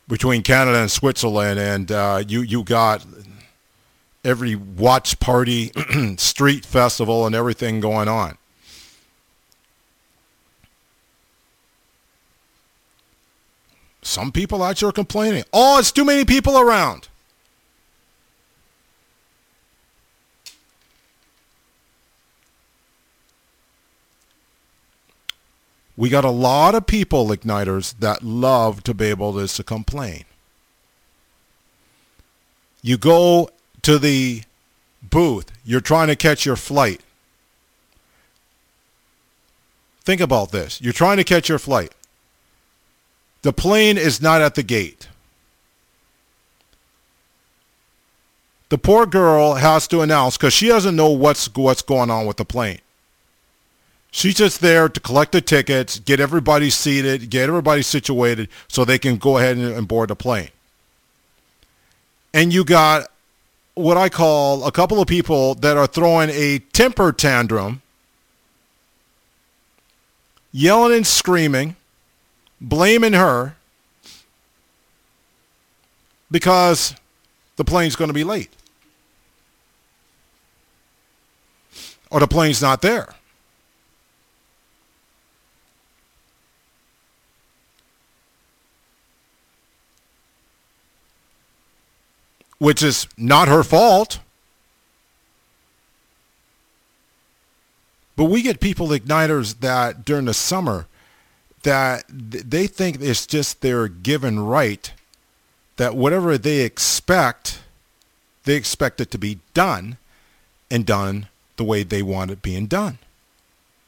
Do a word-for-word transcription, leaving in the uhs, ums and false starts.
between Canada and Switzerland, and uh, you you got every watch party, street festival, and everything going on. Some people out here are complaining. Oh, it's too many people around. We got a lot of people, Igniters, that love to be able to, to complain. You go to the booth. You're trying to catch your flight. Think about this. You're trying to catch your flight. The plane is not at the gate. The poor girl has to announce, because she doesn't know what's what's going on with the plane. She's just there to collect the tickets, get everybody seated, get everybody situated so they can go ahead and, and board the plane. And you got what I call a couple of people that are throwing a temper tantrum, yelling and screaming, blaming her because the plane's going to be late. Or the plane's not there. Which is not her fault. But we get people, Igniters, that during the summer, that they think it's just their given right, that whatever they expect, they expect it to be done, and done the way they want it being done.